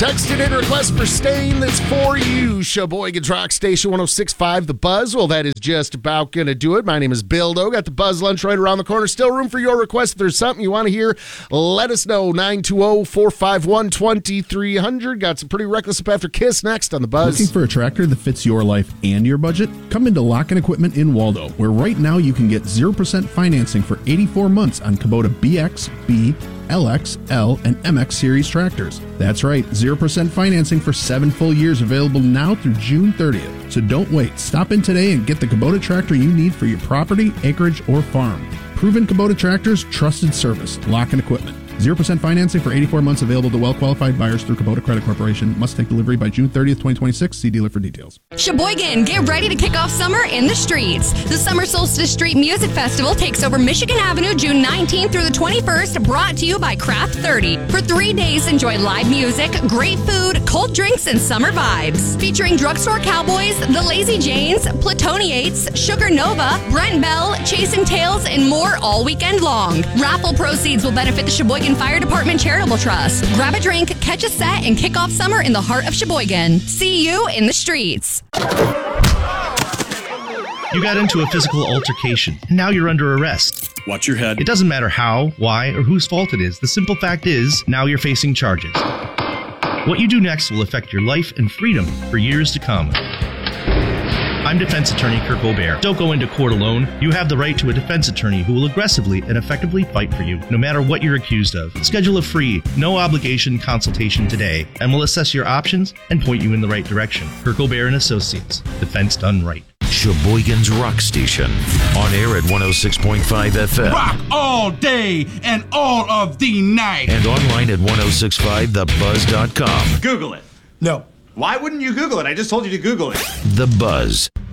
Texted in a request for Stain that's for you. Sheboygan's Rock Station 106.5 The Buzz. Well, that is just about going to do it. My name is Bill Doe. Got the Buzz Lunch right around the corner. Still room for your request. If there's something you want to hear, let us know. 920-451-2300. Got some pretty reckless up after Kiss next on The Buzz. Looking for a tractor that fits your life and your budget? Come into Lock-In Equipment in Waldo, where right now you can get 0% financing for 84 months on Kubota BX, B, LX, L, and MX series tractors. That's right, 0% financing for 7 full years available now through June 30th. So don't wait. Stop in today and get the Kubota tractor you need for your property, acreage, or farm. Proven Kubota tractors, trusted service. Lock-In Equipment. 0% financing for 84 months available to well-qualified buyers through Kubota Credit Corporation. Must take delivery by June 30th, 2026. See dealer for details. Sheboygan, get ready to kick off summer in the streets. The Summer Solstice Street Music Festival takes over Michigan Avenue June 19th through the 21st, brought to you by Craft 30. For 3 days, enjoy live music, great food, cold drinks, and summer vibes. Featuring Drugstore Cowboys, The Lazy Janes, Platoniates, Sugar Nova, Brent Bell, Chasing Tails, and more all weekend long. Raffle proceeds will benefit the Sheboygan Fire Department Charitable Trust. Grab a drink, catch a set, and kick off summer in the heart of Sheboygan. See you in the streets. You got into a physical altercation, and now you're under arrest. Watch your head. It doesn't matter how, why, or whose fault it is. The simple fact is, now you're facing charges. What you do next will affect your life and freedom for years to come. I'm defense attorney Kirk Aubert. Don't go into court alone. You have the right to a defense attorney who will aggressively and effectively fight for you, no matter what you're accused of. Schedule a free, no-obligation consultation today, and we'll assess your options and point you in the right direction. Kirk Aubert and Associates. Defense done right. Sheboygan's Rock Station. On air at 106.5 FM. Rock all day and all of the night. And online at 1065thebuzz.com. Google it. No. Why wouldn't you Google it? I just told you to Google it. The Buzz.